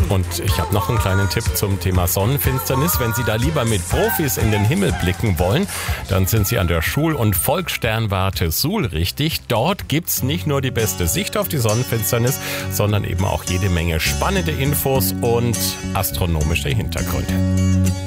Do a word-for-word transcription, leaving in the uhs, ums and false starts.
Und ich habe noch einen kleinen Tipp zum Thema Sonnenfinsternis. Wenn Sie da lieber mit Profis in den Himmel blicken wollen, dann sind Sie an der Schul- und Volkssternwarte Suhl richtig. Dort gibt's nicht nur die beste Sicht auf die Sonnenfinsternis, sondern eben auch jede Menge spannende Infos und astronomische Hintergründe.